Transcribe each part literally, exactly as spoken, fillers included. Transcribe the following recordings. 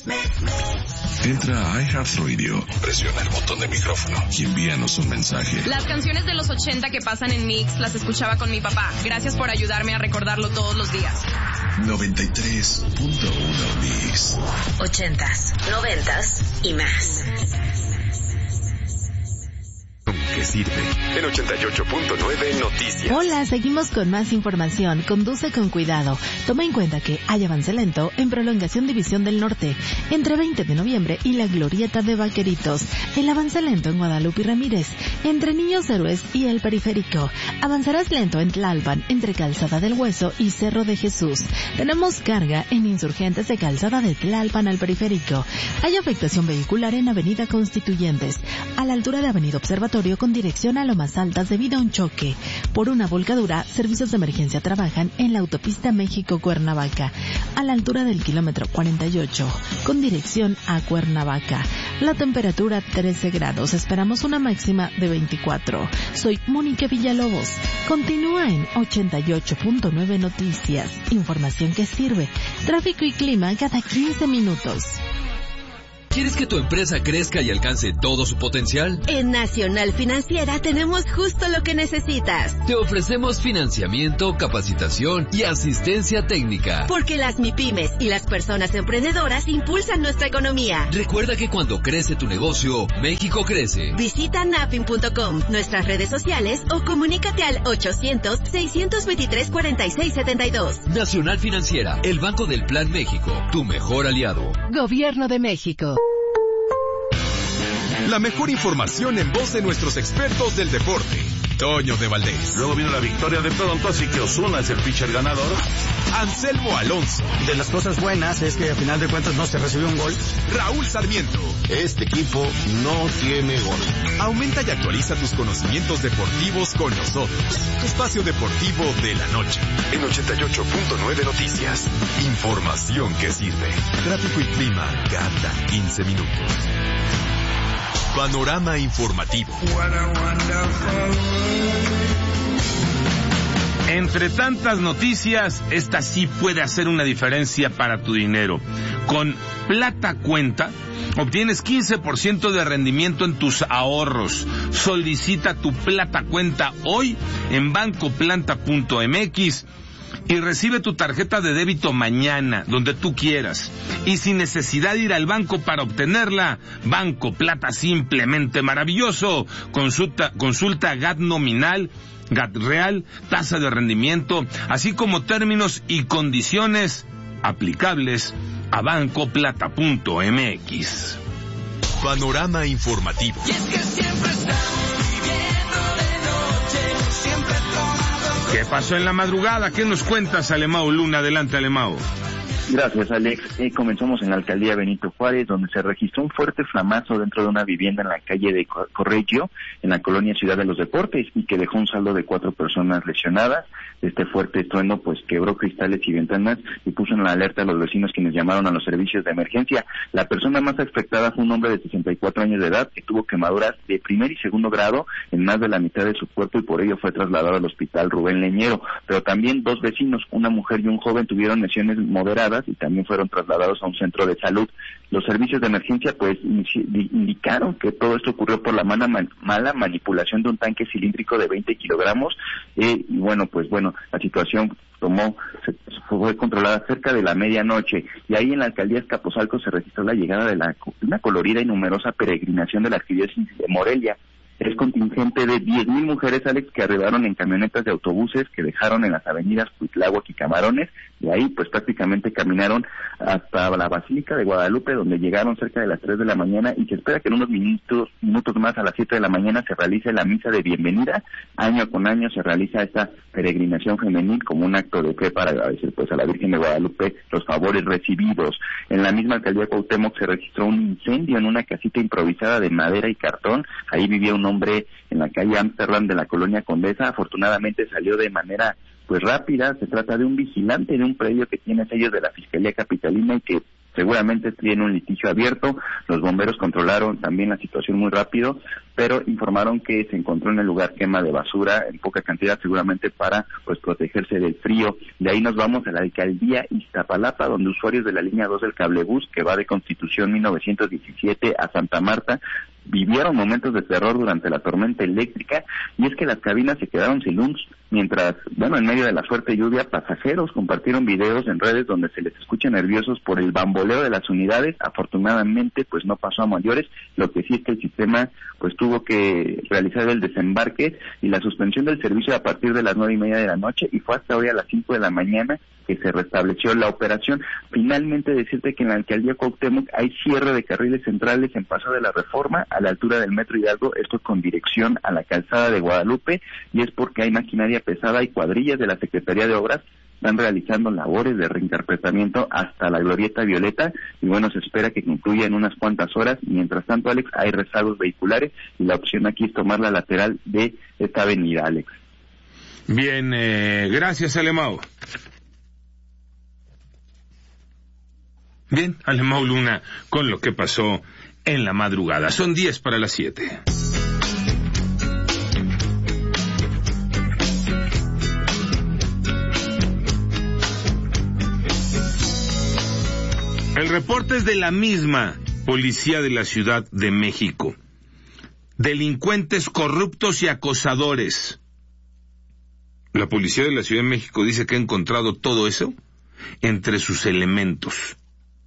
Entra a iHeartRadio, presiona el botón de micrófono y envíanos un mensaje. Las canciones de los ochenta que pasan en Mix las escuchaba con mi papá. Gracias por ayudarme a recordarlo todos los días. noventa y tres punto uno Mix. Ochentas, noventas y más. Que sirve. En ochenta y ocho punto nueve Noticias. Hola, seguimos con más información. Conduce con cuidado. Toma en cuenta que hay avance lento en prolongación División del Norte, entre veinte de noviembre y la Glorieta de Vaqueritos. El avance lento en Guadalupe y Ramírez, entre Niños Héroes y el Periférico. Avanzarás lento en Tlalpan, entre Calzada del Hueso y Cerro de Jesús. Tenemos carga en Insurgentes de Calzada de Tlalpan al Periférico. Hay afectación vehicular en Avenida Constituyentes, a la altura de Avenida Observatorio con dirección a Lomas Altas debido a un choque. Por una volcadura, servicios de emergencia trabajan en la autopista México-Cuernavaca, a la altura del kilómetro cuarenta y ocho, con dirección a Cuernavaca. La temperatura trece grados, esperamos una máxima de veinticuatro. Soy Mónica Villalobos. Continúa en ochenta y ocho punto nueve Noticias. Información que sirve. Tráfico y clima cada quince minutos. ¿Quieres que tu empresa crezca y alcance todo su potencial? En Nacional Financiera tenemos justo lo que necesitas. Te ofrecemos financiamiento, capacitación y asistencia técnica. Porque las MIPYMES y las personas emprendedoras impulsan nuestra economía. Recuerda que cuando crece tu negocio, México crece. Visita nafin punto com, nuestras redes sociales o comunícate al ochocientos, seiscientos veintitrés, cuarenta y seis setenta y dos. Nacional Financiera, el Banco del Plan México, tu mejor aliado. Gobierno de México. La mejor información en voz de nuestros expertos del deporte. Toño de Valdés. Luego vino la victoria de Toronto, así que Ozuna es el pitcher ganador. Anselmo Alonso. De las cosas buenas es que a final de cuentas no se recibió un gol. Raúl Sarmiento. Este equipo no tiene gol. Aumenta y actualiza tus conocimientos deportivos con nosotros. Tu espacio deportivo de la noche. En ochenta y ocho punto nueve Noticias. Información que sirve. Tráfico y clima cada quince minutos. Panorama informativo. Entre tantas noticias, esta sí puede hacer una diferencia para tu dinero. Con Plata Cuenta, obtienes quince por ciento de rendimiento en tus ahorros. Solicita tu Plata Cuenta hoy en banco planta punto m x y recibe tu tarjeta de débito mañana, donde tú quieras. Y sin necesidad de ir al banco para obtenerla, Banco Plata simplemente maravilloso. Consulta, consulta G A T nominal, G A T real, tasa de rendimiento, así como términos y condiciones aplicables a banco plata punto m x. Panorama informativo. Y es que siempre estamos viviendo de noche, siempre tomando. ¿Qué pasó en la madrugada? ¿Qué nos cuentas, Alemao Luna? Adelante, Alemao. Gracias, Alex. Eh, comenzamos en la alcaldía Benito Juárez, donde se registró un fuerte flamazo dentro de una vivienda en la calle de Corregio, en la colonia Ciudad de los Deportes, y que dejó un saldo de cuatro personas lesionadas. Este fuerte estruendo pues quebró cristales y ventanas y puso en la alerta a los vecinos, quienes llamaron a los servicios de emergencia. La persona más afectada fue un hombre de sesenta y cuatro años de edad que tuvo quemaduras de primer y segundo grado en más de la mitad de su cuerpo y por ello fue trasladado al hospital Rubén Leñero. Pero también dos vecinos, una mujer y un joven, tuvieron lesiones moderadas y también fueron trasladados a un centro de salud. Los servicios de emergencia pues indicaron que todo esto ocurrió por la mala, mala manipulación de un tanque cilíndrico de veinte kilogramos eh, y bueno, pues bueno, la situación tomó, se, fue controlada cerca de la medianoche y ahí en la alcaldía Azcapotzalco se registró la llegada de la, una colorida y numerosa peregrinación de la arquidiócesis de Morelia. Es contingente de diez mil mujeres, Alex, que arribaron en camionetas de autobuses que dejaron en las avenidas Cuitláhuac y Camarones, y ahí pues prácticamente caminaron hasta la Basílica de Guadalupe, donde llegaron cerca de las tres de la mañana, y se espera que en unos minutos, minutos más, a las siete de la mañana, se realice la misa de bienvenida. Año con año se realiza esta peregrinación femenil como un acto de fe para agradecer pues a la Virgen de Guadalupe los favores recibidos. En la misma alcaldía Cuauhtémoc se registró un incendio en una casita improvisada de madera y cartón. Ahí vivía un hombre en la calle Amsterdam de la colonia Condesa. Afortunadamente salió de manera pues rápida. Se trata de un vigilante de un predio que tiene sellos de la Fiscalía Capitalina y que seguramente tiene un litigio abierto. Los bomberos controlaron también la situación muy rápido, pero informaron que se encontró en el lugar quema de basura en poca cantidad, seguramente para pues protegerse del frío. De ahí nos vamos a la alcaldía Iztapalapa, donde usuarios de la línea dos del cablebús, que va de Constitución mil novecientos diecisiete a Santa Marta, vivieron momentos de terror durante la tormenta eléctrica, y es que las cabinas se quedaron sin luz, mientras, bueno, en medio de la fuerte lluvia, pasajeros compartieron videos en redes donde se les escucha nerviosos por el bamboleo de las unidades. Afortunadamente, pues no pasó a mayores. Lo que sí es que el sistema, pues tuvo que realizar el desembarque y la suspensión del servicio a partir de las nueve y media de la noche, y fue hasta hoy a las cinco de la mañana que se restableció la operación. Finalmente, decirte que en la alcaldía Cuauhtémoc hay cierre de carriles centrales en Paso de la Reforma, a la altura del Metro Hidalgo, esto con dirección a la calzada de Guadalupe, y es porque hay maquinaria pesada y cuadrillas de la Secretaría de Obras están realizando labores de reinterpretamiento hasta la Glorieta Violeta, y bueno, se espera que concluya en unas cuantas horas. Mientras tanto, Alex, hay rezagos vehiculares y la opción aquí es tomar la lateral de esta avenida, Alex. Bien, eh, gracias, Alemão. Bien, Alemão Luna, con lo que pasó en la madrugada. Son diez para las siete. El reporte es de la misma policía de la Ciudad de México. Delincuentes corruptos y acosadores. La policía de la Ciudad de México dice que ha encontrado todo eso entre sus elementos.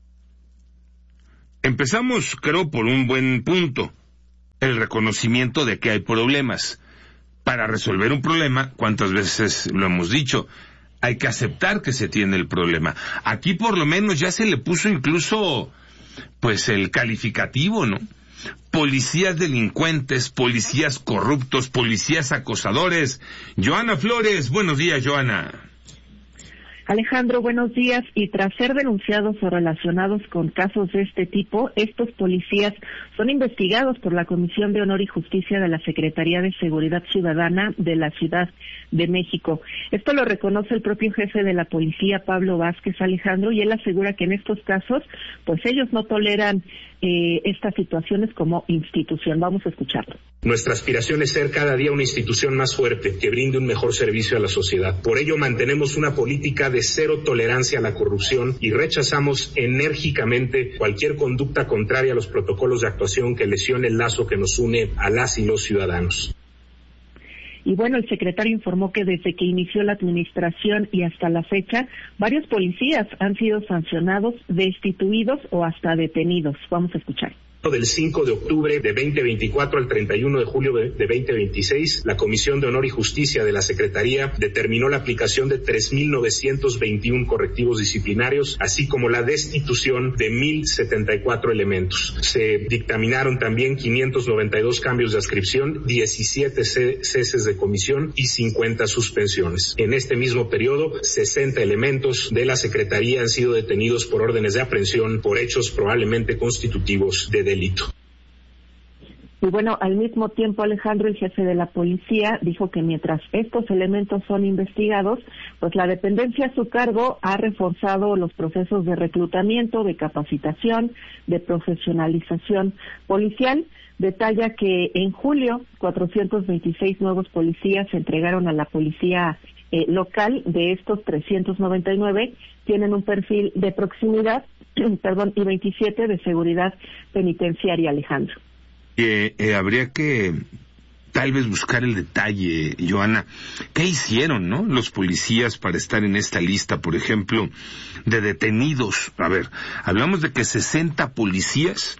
Empezamos, creo, por un buen punto, el reconocimiento de que hay problemas. Para resolver un problema, ¿cuántas veces lo hemos dicho? Hay que aceptar que se tiene el problema. Aquí por lo menos ya se le puso incluso, pues, el calificativo, ¿no? Policías delincuentes, policías corruptos, policías acosadores. Joana Flores, buenos días, Joana. Alejandro, buenos días. Y tras ser denunciados o relacionados con casos de este tipo, estos policías son investigados por la Comisión de Honor y Justicia de la Secretaría de Seguridad Ciudadana de la Ciudad de México. Esto lo reconoce el propio jefe de la policía, Pablo Vázquez, Alejandro, y él asegura que en estos casos, pues ellos no toleran eh, estas situaciones como institución. Vamos a escucharlo. Nuestra aspiración es ser cada día una institución más fuerte que brinde un mejor servicio a la sociedad. Por ello mantenemos una política de cero tolerancia a la corrupción y rechazamos enérgicamente cualquier conducta contraria a los protocolos de actuación que lesione el lazo que nos une a las y los ciudadanos. Y bueno, el secretario informó que desde que inició la administración y hasta la fecha, varios policías han sido sancionados, destituidos o hasta detenidos. Vamos a escuchar. Del cinco de octubre de veinte veinticuatro al treinta y uno de julio de veinte veintiséis, la Comisión de Honor y Justicia de la Secretaría determinó la aplicación de tres mil novecientos veintiuno correctivos disciplinarios, así como la destitución de mil setenta y cuatro elementos. Se dictaminaron también quinientos noventa y dos cambios de adscripción, diecisiete ceses de comisión y cincuenta suspensiones. En este mismo periodo, sesenta elementos de la Secretaría han sido detenidos por órdenes de aprehensión por hechos probablemente constitutivos de delito. Y bueno, al mismo tiempo, Alejandro, el jefe de la policía, dijo que mientras estos elementos son investigados, pues la dependencia a su cargo ha reforzado los procesos de reclutamiento, de capacitación, de profesionalización policial. Detalla que en julio cuatrocientos veintiséis nuevos policías se entregaron a la policía eh, local. De estos trescientos noventa y nueve tienen un perfil de proximidad, perdón, y veintisiete de seguridad penitenciaria, Alejandro. Eh, eh, habría que tal vez buscar el detalle, Joana. ¿Qué hicieron, no? Los policías para estar en esta lista, por ejemplo, de detenidos. A ver, hablamos de que sesenta policías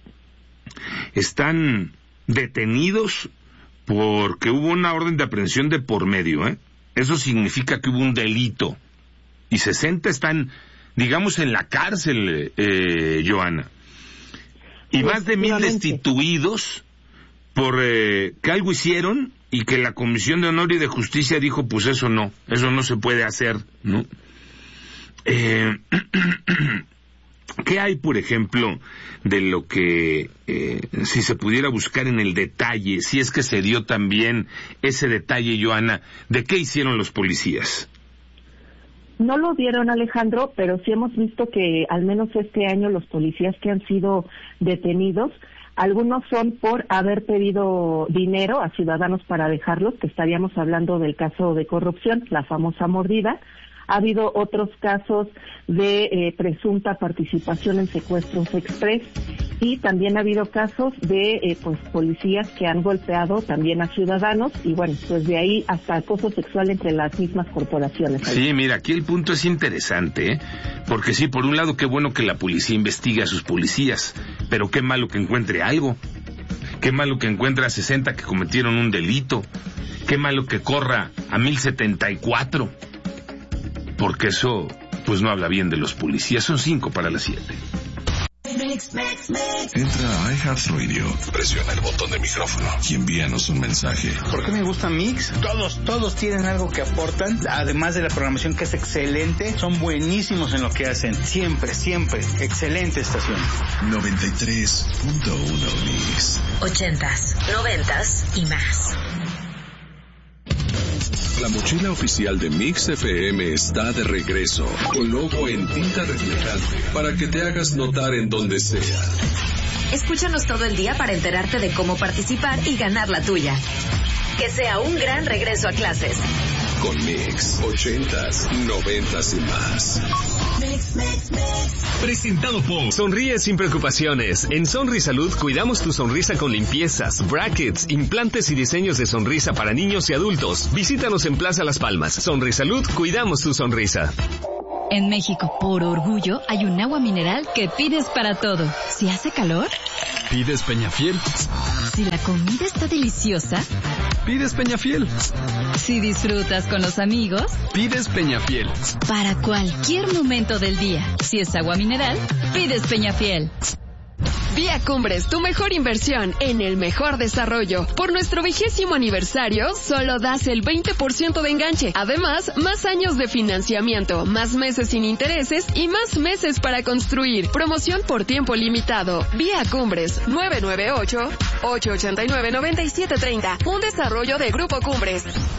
están detenidos porque hubo una orden de aprehensión de por medio, ¿eh? Eso significa que hubo un delito. Y sesenta están, digamos, en la cárcel, eh, Joana. Y más de mil destituidos por eh, que algo hicieron y que la Comisión de Honor y de Justicia dijo, pues eso no, eso no se puede hacer, ¿no? Eh, ¿Qué hay, por ejemplo, de lo que, eh, si se pudiera buscar en el detalle, si es que se dio también ese detalle, Joana, de qué hicieron los policías? No lo vieron, Alejandro, pero sí hemos visto que al menos este año los policías que han sido detenidos, algunos son por haber pedido dinero a ciudadanos para dejarlos, que estaríamos hablando del caso de corrupción, la famosa mordida. Ha habido otros casos de eh, presunta participación en secuestros express y también ha habido casos de eh, pues policías que han golpeado también a ciudadanos y bueno, pues de ahí hasta acoso sexual entre las mismas corporaciones. Sí, mira, aquí el punto es interesante, ¿eh? Porque sí, por un lado qué bueno que la policía investigue a sus policías, pero qué malo que encuentre algo. Qué malo que encuentre a sesenta que cometieron un delito. Qué malo que corra a mil setenta y cuatro. Porque eso, pues no habla bien de los policías. Son cinco para las siete. Entra a iHeartRadio, presiona el botón de micrófono y envíanos un mensaje. ¿Por qué me gusta Mix? Todos, todos tienen algo que aportan, además de la programación que es excelente, son buenísimos en lo que hacen. Siempre, siempre, excelente estación. noventa y tres punto uno Mix. Ochentas, noventas y más. La mochila oficial de Mix F M está de regreso, con logo en tinta reflejante, para que te hagas notar en donde sea. Escúchanos todo el día para enterarte de cómo participar y ganar la tuya. Que sea un gran regreso a clases. Con Mix, ochentas, noventas y más. Mix, mix, mix. Presentado por Sonríe sin preocupaciones. En Sonrisalud cuidamos tu sonrisa con limpiezas, brackets, implantes y diseños de sonrisa para niños y adultos. Visítanos en Plaza Las Palmas. Sonrisalud, cuidamos tu sonrisa. En México, por orgullo, hay un agua mineral que pides para todo. Si hace calor, pides Peñafiel. Si la comida está deliciosa, pides Peñafiel. Si disfrutas con los amigos, pides Peñafiel. Para cualquier momento del día, si es agua mineral, pides Peñafiel. Vía Cumbres, tu mejor inversión en el mejor desarrollo. Por nuestro vigésimo aniversario, solo das el veinte por ciento de enganche. Además, más años de financiamiento, más meses sin intereses y más meses para construir. Promoción por tiempo limitado. Vía Cumbres, nueve nueve ocho, ocho ocho nueve, nueve siete tres cero. Un desarrollo de Grupo Cumbres.